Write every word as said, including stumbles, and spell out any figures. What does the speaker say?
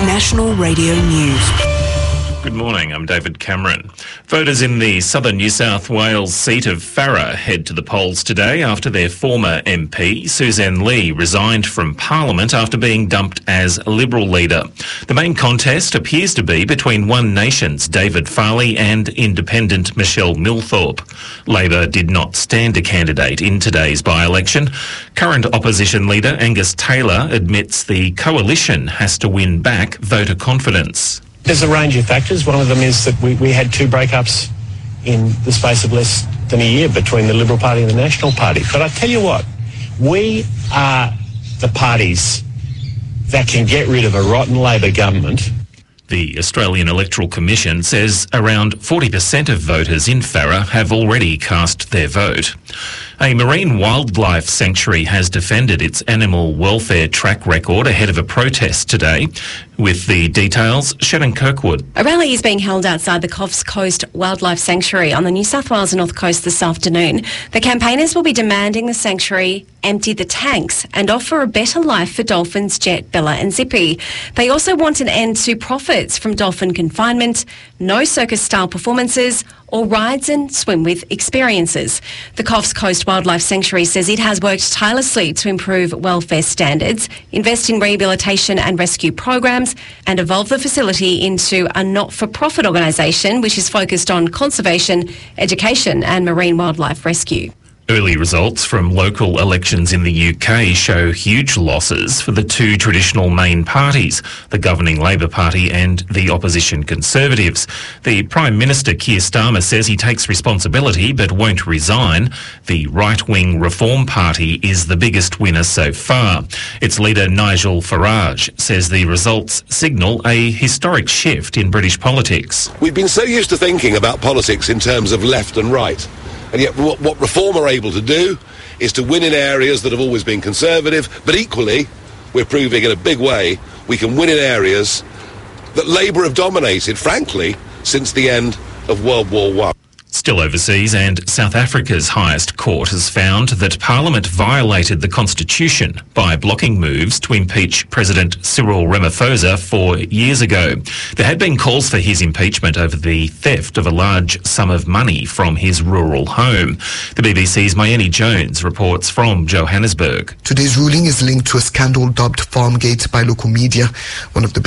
National Radio News. Good morning, I'm David Cameron. Voters in the southern New South Wales seat of Farrer head to the polls today after their former M P, Suzanne Lee, resigned from Parliament after being dumped as Liberal leader. The main contest appears to be between One Nation's David Farley and Independent Michelle Milthorpe. Labor did not stand a candidate in today's by-election. Current opposition leader Angus Taylor admits the coalition has to win back voter confidence. There's a range of factors. One of them is that we, we had two breakups in the space of less than a year between the Liberal Party and the National Party. But I tell you what, we are the parties that can get rid of a rotten Labor government. The Australian Electoral Commission says around forty percent of voters in Farrer have already cast their vote. A marine wildlife sanctuary has defended its animal welfare track record ahead of a protest today. With the details, Shannon Kirkwood. A rally is being held outside the Coffs Coast Wildlife Sanctuary on the New South Wales North Coast this afternoon. The campaigners will be demanding the sanctuary empty the tanks and offer a better life for dolphins Jet, Bella and Zippy. They also want an end to profits from dolphin confinement, no circus-style performances or rides and swim-with experiences. The Coffs Coast Wildlife Sanctuary says it has worked tirelessly to improve welfare standards, invest in rehabilitation and rescue programs, and evolve the facility into a not-for-profit organisation which is focused on conservation, education and marine wildlife rescue. Early results from local elections in the U K show huge losses for the two traditional main parties, the governing Labor Party and the opposition Conservatives. The Prime Minister Keir Starmer says he takes responsibility but won't resign. The right-wing Reform Party is the biggest winner so far. Its leader Nigel Farage says the results signal a historic shift in British politics. We've been so used to thinking about politics in terms of left and right. And yet what, what Reform are able to do is to win in areas that have always been conservative, but equally, we're proving in a big way, we can win in areas that Labour have dominated, frankly, since the end of World War One. Still overseas, and South Africa's highest court has found that Parliament violated the Constitution by blocking moves to impeach President Cyril Ramaphosa four years ago. There had been calls for his impeachment over the theft of a large sum of money from his rural home. The B B C's Mayeni Jones reports from Johannesburg. Today's ruling is linked to a scandal dubbed Farmgate by local media. One of the